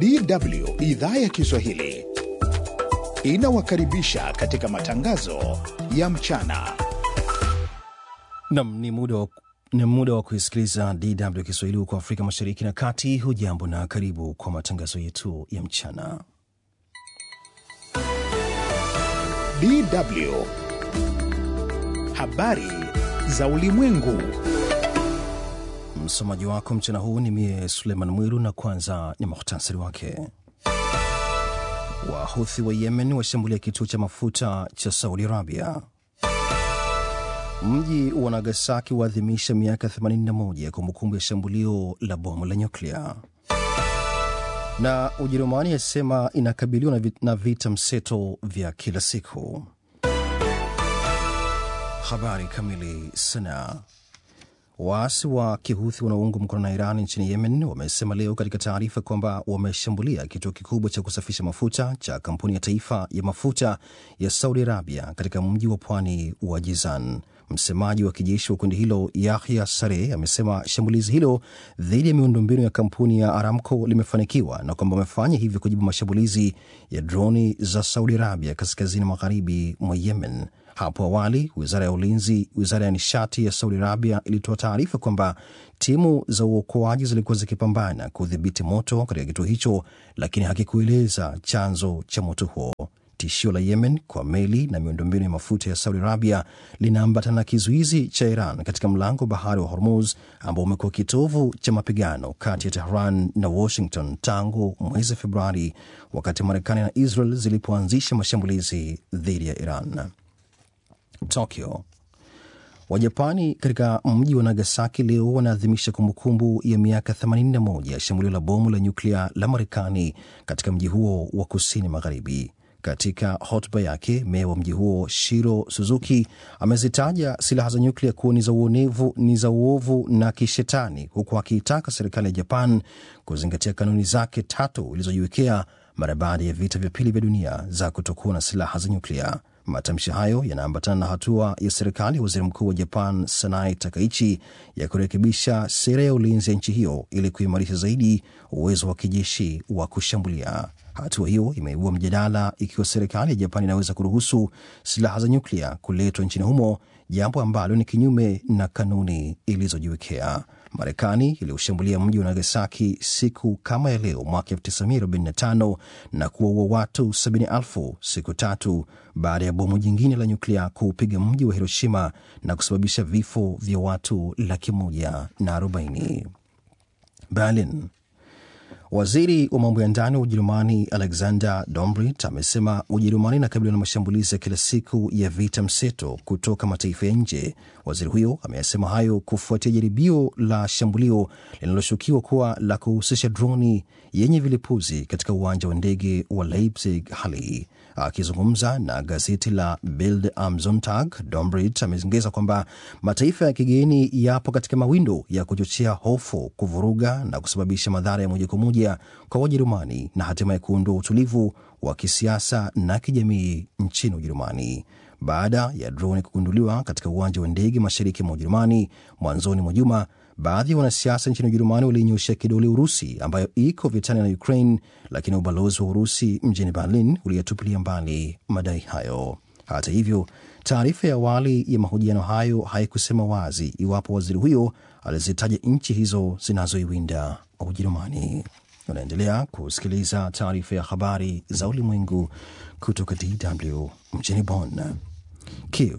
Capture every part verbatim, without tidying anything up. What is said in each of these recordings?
D W idhaa ya Kiswahili inawakaribisha katika matangazo ya mchana. Nam, ni muda wa ni muda wa kusikiliza D W Kiswahili huko Afrika Mashariki na Kati. Hujambo na karibu kwa matangazo yetu ya mchana. D W habari za ulimwengu. Msomaji wako mchana huu ni mie Suleiman Mwiru, na kwanza ni muhtasari wake. Wahuthi wa Yemen washambulia kituo cha mafuta cha Saudi Arabia. Mji wa Nagasaki waadhimisha miaka themanini na moja ya kumbukumbu ya shambulio la bomu la nyuklia. Na Ujerumani yasema inakabiliwa na vita mseto vya kila siku. Habari kamili. Sana. Waasi wa Kihuthi wanaoungwa mkono na Iran nchini Yemen wamesema leo katika taarifa kwamba wameshambulia kituo kikubwa cha kusafisha mafuta cha kampuni ya taifa ya mafuta ya Saudi Arabia katika mji wa pwani wa Jizan. Msemaji wa kijeshi wa kundi hilo Yahya Sareh amesema shambulizi hilo dhidi ya miundombinu ya kampuni ya Aramco limefanikiwa na kwamba wamefanya hivyo kujibu mashambulizi ya droni za Saudi Arabia kaskazini magharibi mwa Yemen. Hapo awali, wizara ya ulinzi, wizara ya nishati ya Saudi Arabia ilitoa taarifa kwamba timu za uokoaji zilikuwa zikipambana kudhibiti moto katika kituo hicho, lakini hakikueleza chanzo cha moto huo. Tishio la Yemen kwa meli na miundombinu ya mafuta ya Saudi Arabia linaambatana na kizuizi cha Iran katika mlango bahari wa Hormuz, ambao umekuwa kitovu cha mapigano kati ya Tehran na Washington tangu mwezi Februari, wakati Marekani na Israel zilipoanzisha mashambulizi dhidi ya Iran. Tokyo. Wajapani katika mji wa Nagasaki leo wanaadhimisha kumbukumbu ya miaka themanini na moja ya shambulio la bomu la nyuklia la Marekani katika mji huo wa kusini magharibi. Katika hotuba yake, meya wa mji huo Shiro Suzuki amezitaja silaha za nyuklia kuwa ni za uonevu, ni za uovu na kishetani, huku akiitaka serikali ya Japan kuzingatia kanuni zake tatu ilizojiwekea mara baada ya vita vya pili vya dunia za kutokuwa na silaha za nyuklia. Matamshi hayo yanaambatana na hatua ya serikali ya waziri mkuu wa Japan Sanae Takaichi ya kurekebisha sera ya ulinzi ya nchi hiyo ili kuimarisha zaidi uwezo wa kijeshi wa kushambulia. Hatua hiyo imeibua mjadala ikiwa serikali ya Japan inaweza kuruhusu silaha za nyuklia kuletwa nchini humo, jambo ambalo ni kinyume na kanuni ilizojiwekea. Marekani iliushambulia mji wa Nagasaki siku kama ya leo mwaka elfu tisa mia arobaini na tano na kuwaua watu sabini elfu siku tatu baada ya bomu jingine la nyuklia kuupiga mji wa Hiroshima na kusababisha vifo vya watu laki moja na arobaini. Berlin. Waziri wa mambo ya ndani wa Ujerumani Alexander Dobrindt amesema Ujerumani inakabiliwa na mashambulizi ya kila siku ya vita mseto kutoka mataifa ya nje. Waziri huyo ameyasema hayo kufuatia jaribio la shambulio linaloshukiwa kuwa la kuhusisha droni yenye vilipuzi katika uwanja wa ndege wa Leipzig Halle. Akizungumza na gazeti la Bild am Sonntag, Dobrindt ameongeza kwamba mataifa ya kigeni yapo katika mawindo ya kuchochea hofu, kuvuruga na kusababisha madhara ya moja kwa moja kwa Wajerumani na hatimaye kuondoa utulivu wa kisiasa na kijamii nchini Ujerumani. Baada ya droni kugunduliwa katika uwanja wa ndege mashariki mwa Ujerumani mwanzoni mwa juma, baadhi ya wanasiasa nchini Ujerumani walinyoshea kidole Urusi ambayo iko vitani na Ukraine, lakini ubalozi wa Urusi mjini Berlin uliyatupilia mbali madai hayo. Hata hivyo, taarifa ya awali ya mahojiano hayo haikusema wazi iwapo waziri huyo alizitaja nchi hizo zinazoiwinda Ujerumani. Unaendelea kusikiliza taarifa ya habari za ulimwengu kutoka D W mjini Bonn. Kiev.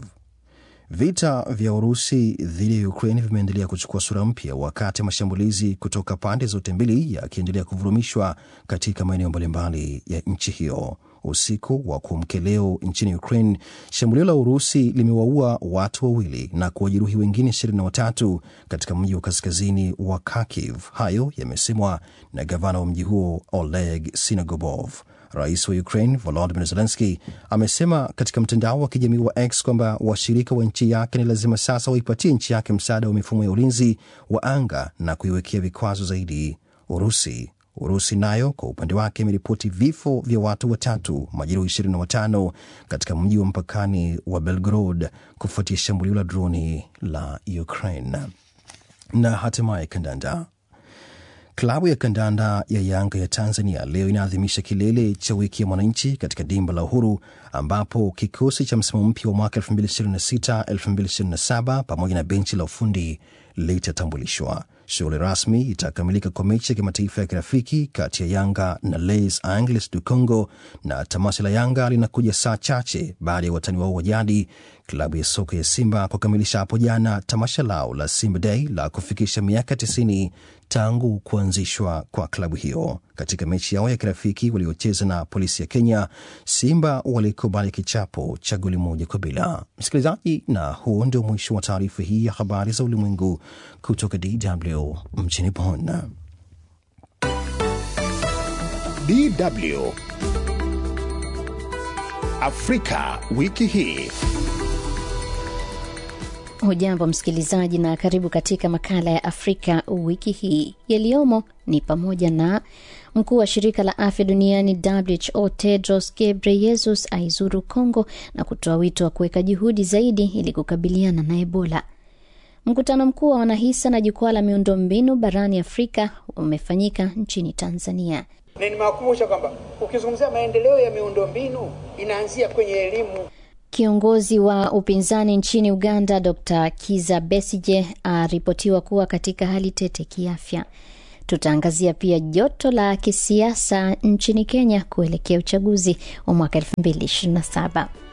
Vita vya Urusi dhidi ya Ukraine vimeendelea kuchukua sura mpya wakati mashambulizi kutoka pande zote mbili yakiendelea kuvurumishwa katika maeneo mbalimbali ya nchi hiyo. Usiku wa kuamkia leo nchini Ukraine, shambulio la Urusi limewaua watu wawili na kuwajeruhi wengine ishirini na watatu katika mji wa kaskazini wa Kharkiv. Hayo yamesemwa na gavana wa mji huo Oleg Sinogobov. Rais wa Ukraine Volodymyr Zelensky amesema katika mtandao wa kijamii wa X kwamba washirika wa nchi yake ni lazima sasa waipatie nchi yake msaada wa mifumo ya ulinzi wa anga na kuiwekea vikwazo zaidi Urusi. Urusi nayo kwa upande wake imeripoti vifo vya watu watatu, majeruhi ishirini na watano katika mji wa mpakani wa Belgorod kufuatia shambulio la droni la Ukraine. Na hatimaye kandanda. Klabu ya kandanda ya Yanga ya Tanzania leo inaadhimisha kilele cha wiki ya mwananchi katika dimba la Uhuru, ambapo kikosi cha msimu mpya wa mwaka elfu mbili ishirini na sita elfu mbili ishirini na saba pamoja na benchi la ufundi litatambulishwa. Shughuli rasmi itakamilika kwa mechi ya kimataifa ya kirafiki kati ya Yanga na Les Angeles du Congo, na tamasha la Yanga linakuja saa chache baada ya watani wao wa jadi klabu ya soka ya Simba kukamilisha hapo jana tamasha lao la Simba Day la kufikisha miaka tisini tangu kuanzishwa kwa klabu hiyo. Katika mechi yao ya kirafiki waliocheza na Polisi ya Kenya, Simba walikubali kichapo cha goli moja kwa bila. Msikilizaji, na huo ndio mwisho wa taarifa hii ya habari za ulimwengu kutoka D W mjini Bonn. D W Afrika wiki hii. Hujambo msikilizaji, na karibu katika makala ya Afrika wiki hii. Yaliyomo ni pamoja na mkuu wa shirika la afya duniani W H O Tedros Ghebreyesus aizuru Kongo na kutoa wito wa kuweka juhudi zaidi ili kukabiliana na Ebola. Mkutano mkuu wa wanahisa na jukwaa la miundombinu barani Afrika umefanyika nchini Tanzania. Na nimewakumbusha kwamba ukizungumzia maendeleo ya miundombinu inaanzia kwenye elimu. Kiongozi wa upinzani nchini Uganda Doctor Kizza Besigye aripotiwa kuwa katika hali tete kiafya. Tutaangazia pia joto la kisiasa nchini Kenya kuelekea uchaguzi wa mwaka elfu mbili ishirini na saba.